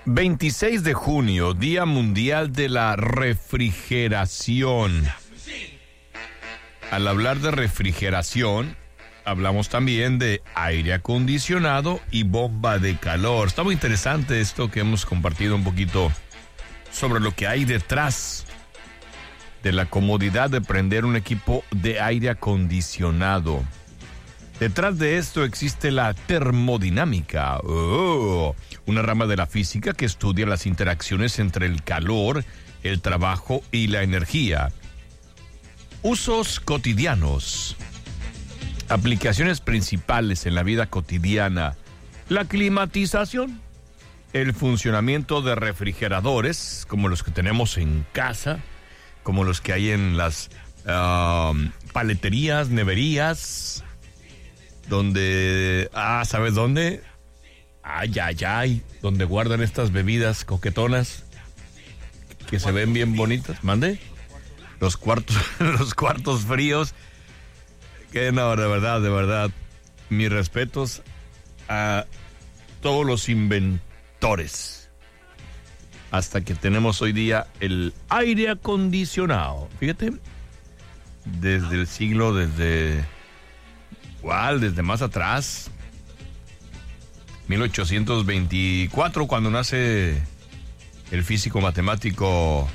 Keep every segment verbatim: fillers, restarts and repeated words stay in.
veintiséis de junio, Día Mundial de la Refrigeración. Al hablar de refrigeración, hablamos también de aire acondicionado y bomba de calor. Está muy interesante esto que hemos compartido un poquito sobre lo que hay detrás de la comodidad de prender un equipo de aire acondicionado. Detrás de esto existe la termodinámica, oh, una rama de la física que estudia las interacciones entre el calor, el trabajo y la energía. Usos cotidianos. Aplicaciones principales en la vida cotidiana. La climatización. El funcionamiento de refrigeradores, como los que tenemos en casa, como los que hay en las uh, paleterías, neverías, donde, ah, ¿sabes dónde? Ay, ay, ay, donde guardan estas bebidas coquetonas que se ven bien bonitas. ¿Mande? Los cuartos, los cuartos fríos. Que no, de verdad, de verdad, mis respetos a todos los inventores. Hasta que tenemos hoy día el aire acondicionado. Fíjate, desde el siglo, desde... ¿Cuál? Desde más atrás. mil ochocientos veinticuatro, cuando nace el físico matemático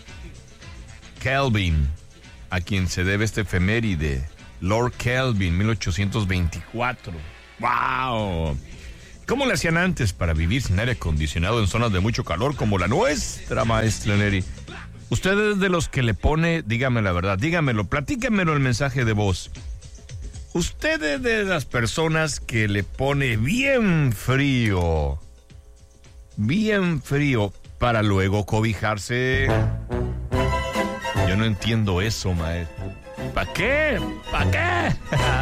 Kelvin, a quien se debe este efeméride. Lord Kelvin, mil ochocientos veinticuatro. ¡Wow! ¿Cómo le hacían antes para vivir sin aire acondicionado en zonas de mucho calor como la nuestra, maestra Neri? Usted es de los que le pone, dígame la verdad, dígamelo, platíquemelo el mensaje de voz. Usted es de las personas que le pone bien frío, bien frío, para luego cobijarse. Yo no entiendo eso, maestro. ¿Para qué? ¿Para qué?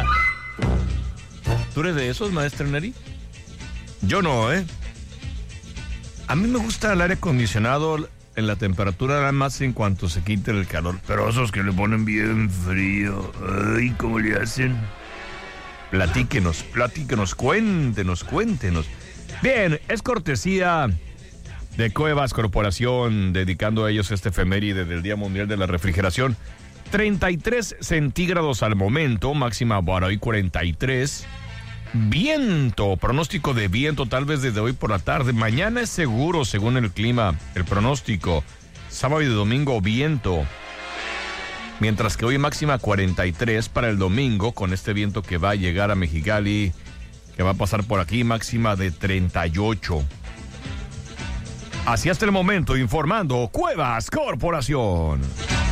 ¿Tú eres de esos, maestra Neri? Yo no, ¿eh? A mí me gusta el aire acondicionado en la temperatura nada más en cuanto se quite el calor. Pero esos que le ponen bien frío, ay, ¿cómo le hacen? Platíquenos, platíquenos, cuéntenos, cuéntenos. Bien, es cortesía de Cuevas Corporación, dedicando a ellos este efeméride del Día Mundial de la Refrigeración. treinta y tres centígrados al momento, máxima para hoy cuarenta y tres. Viento, pronóstico de viento tal vez desde hoy por la tarde. Mañana es seguro según el clima, el pronóstico. Sábado y domingo viento. Mientras que hoy máxima cuarenta y tres para el domingo, con este viento que va a llegar a Mexicali, que va a pasar por aquí, máxima de treinta y ocho. Así hasta el momento, informando Cuevas Corporación.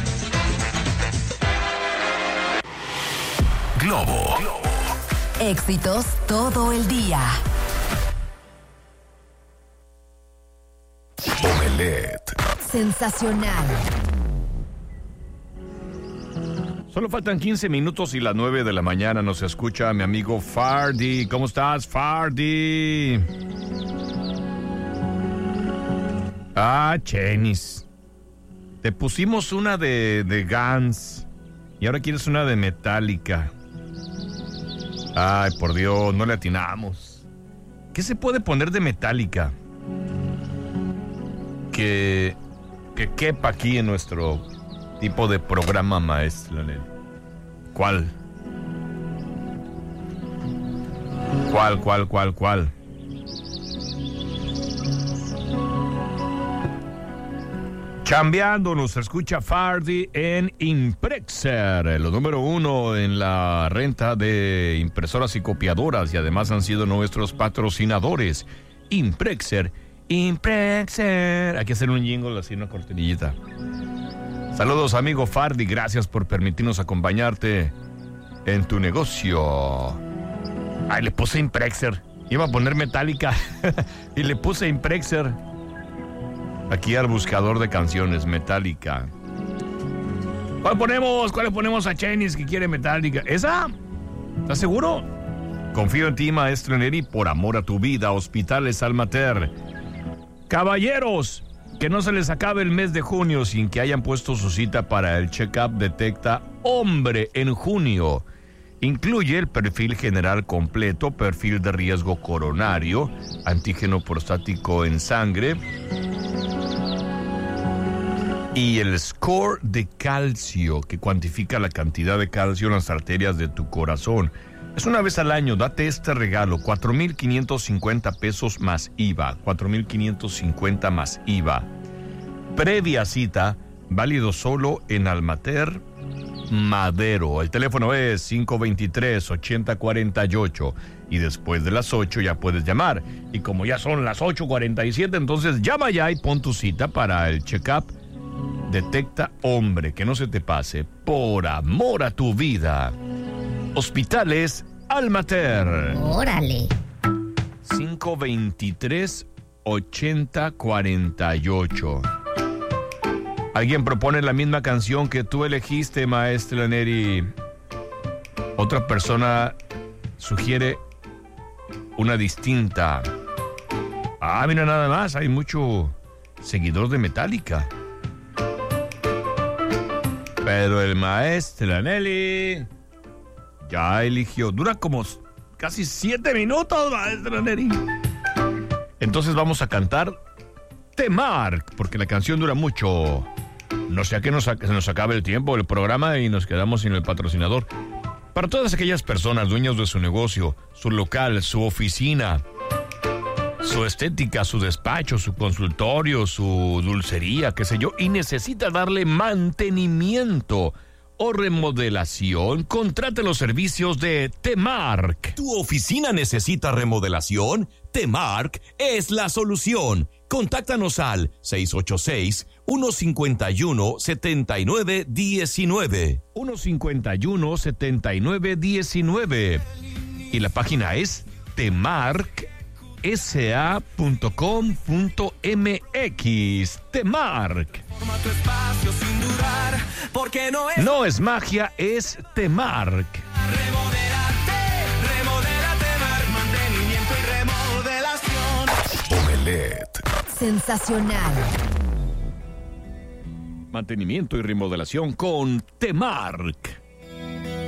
Globo. Éxitos todo el día. Omelette. Sensacional. Solo faltan quince minutos y las nueve de la mañana nos escucha mi amigo Fardy. ¿Cómo estás, Fardy? Ah, Chenis. Te pusimos una de, de Guns y ahora quieres una de Metallica. Ay, por Dios, no le atinamos. ¿Qué se puede poner de Metallica? Que, que quepa aquí en nuestro tipo de programa, maestra. ¿Cuál? ¿Cuál, cuál, cuál, cuál? Chambeando, nos escucha Fardy en Imprexer, lo número uno en la renta de impresoras y copiadoras, y además han sido nuestros patrocinadores. Imprexer, Imprexer. Hay que hacer un jingle así, una cortinillita. Saludos, amigo Fardy, gracias por permitirnos acompañarte en tu negocio. Ay, le puse Imprexer. Iba a poner Metallica y le puse Imprexer. Aquí al buscador de canciones, Metallica. ¿Cuál ponemos? ¿Cuál le ponemos a Chenis que quiere Metallica? ¿Esa? ¿Estás seguro? Confío en ti, maestro Neri, por amor a tu vida. Hospitales Almater. Caballeros, que no se les acabe el mes de junio sin que hayan puesto su cita para el check-up Detecta Hombre en junio. Incluye el perfil general completo, perfil de riesgo coronario, antígeno prostático en sangre y el score de calcio, que cuantifica la cantidad de calcio en las arterias de tu corazón. Es una vez al año, date este regalo, cuatro mil quinientos cincuenta pesos más I V A, cuatro mil quinientos cincuenta más I V A. Previa cita, válido solo en Almater Madero. El teléfono es cinco dos tres, ocho cero cuatro ocho y después de las ocho ya puedes llamar. Y como ya son las ocho cuarenta y siete, entonces llama ya y pon tu cita para el check-up. Detecta Hombre, que no se te pase, por amor a tu vida. Hospitales Almater. Órale. cinco dos tres, ocho cero cuatro ocho. Alguien propone la misma canción que tú elegiste, maestra Neri. Otra persona sugiere una distinta. Ah, mira nada más, hay mucho seguidor de Metallica. Pero el maestro Nelly ya eligió. Dura como casi siete minutos, maestro Nelly. Entonces vamos a cantar Temark, porque la canción dura mucho. No sea que nos, se nos acabe el tiempo del programa y nos quedamos sin el patrocinador. Para todas aquellas personas dueños de su negocio, su local, su oficina, su estética, su despacho, su consultorio, su dulcería, qué sé yo, y necesita darle mantenimiento o remodelación, contrate los servicios de Temark. ¿Tu oficina necesita remodelación? Temark es la solución. Contáctanos al seis ocho seis, uno cinco uno, siete nueve uno nueve. uno cinco uno, siete nueve uno nueve. Y la página es temark s a punto com punto m x. Temark. No es magia, es Temark. Omelette. Sensacional. Mantenimiento y remodelación con Temark.